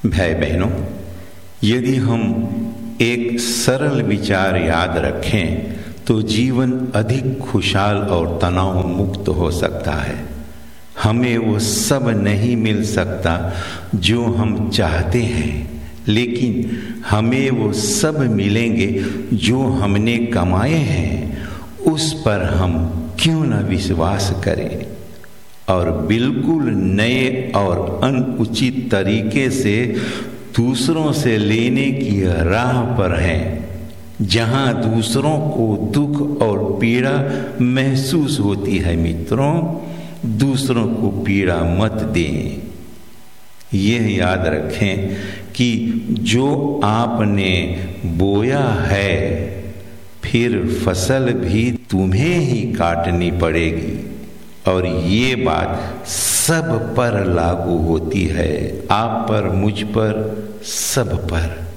भाई बहनों, यदि हम एक सरल विचार याद रखें तो जीवन अधिक खुशहाल और तनाव मुक्त हो सकता है। हमें वो सब नहीं मिल सकता जो हम चाहते हैं, लेकिन हमें वो सब मिलेंगे जो हमने कमाए हैं। उस पर हम क्यों न विश्वास करें और बिल्कुल नए और अनुचित तरीके से दूसरों से लेने की राह पर हैं, जहां दूसरों को दुख और पीड़ा महसूस होती है। मित्रों, दूसरों को पीड़ा मत दें। यह याद रखें कि जो आपने बोया है फिर फसल भी तुम्हें ही काटनी पड़ेगी, और ये बात सब पर लागू होती है, आप पर, मुझ पर, सब पर।